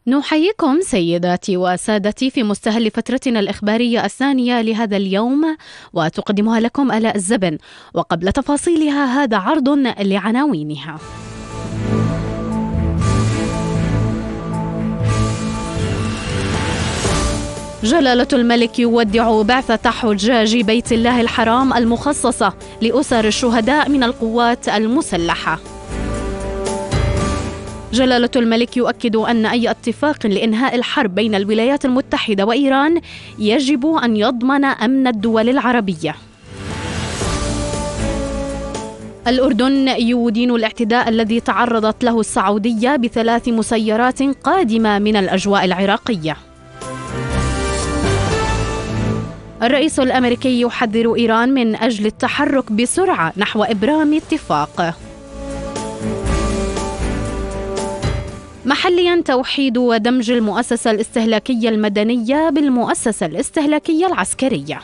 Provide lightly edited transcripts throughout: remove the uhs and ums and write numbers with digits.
نحييكم سيداتي وسادتي في مستهل فترتنا الإخبارية الثانية لهذا اليوم، وتقدمها لكم آلاء الزبن. وقبل تفاصيلها هذا عرض لعناوينها. جلالة الملك يودع بعثة حجاج بيت الله الحرام المخصصة لأسر الشهداء من القوات المسلحة. جلالة الملك يؤكد أن أي اتفاق لإنهاء الحرب بين الولايات المتحدة وإيران يجب أن يضمن أمن الدول العربية. الأردن يدين الاعتداء الذي تعرضت له السعودية ب3 مسيرات قادمة من الأجواء العراقية. الرئيس الأمريكي يحذر إيران من أجل التحرك بسرعة نحو إبرام اتفاق. محليا توحيد ودمج المؤسسة الاستهلاكية المدنية بالمؤسسة الاستهلاكية العسكرية.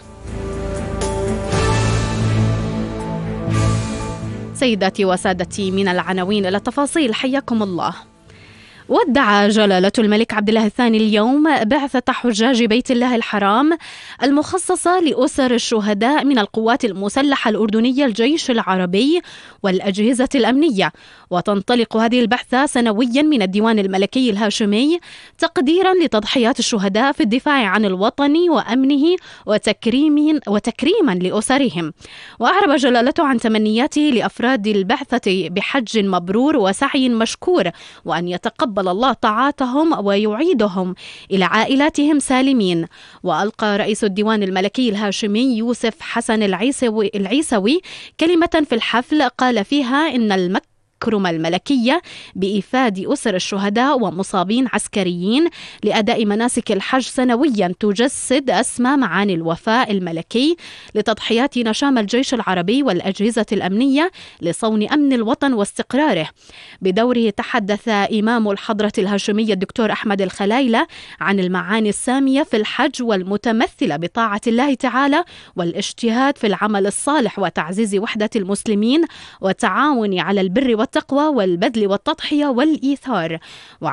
سيداتي وسادتي، من العناوين إلى التفاصيل، حياكم الله. ودع جلالة الملك عبد الله الثاني اليوم بعثة حجاج بيت الله الحرام المخصصة لأسر الشهداء من القوات المسلحة الأردنية الجيش العربي والأجهزة الأمنية. وتنطلق هذه البعثة سنويا من الديوان الملكي الهاشمي تقديرا لتضحيات الشهداء في الدفاع عن الوطن وأمنه وتكريما لأسرهم. وأعرب جلالته عن تمنياته لأفراد البعثة بحج مبرور وسعي مشكور، وأن يتقبل الله طاعاتهم ويعيدهم إلى عائلاتهم سالمين. وألقى رئيس الديوان الملكي الهاشمي يوسف حسن العيسوي كلمة في الحفل قال فيها إن المكرمة الملكية بإفاد أسر الشهداء ومصابين عسكريين لأداء مناسك الحج سنويا تجسد أسمى معاني الوفاء الملكي لتضحيات نشام الجيش العربي والأجهزة الأمنية لصون أمن الوطن واستقراره. بدوره تحدث إمام الحضرة الهاشمية الدكتور أحمد الخلايلة عن المعاني السامية في الحج والمتمثلة بطاعة الله تعالى والاجتهاد في العمل الصالح وتعزيز وحدة المسلمين والتعاون على البر والتقوى والبذل والتضحية والإيثار.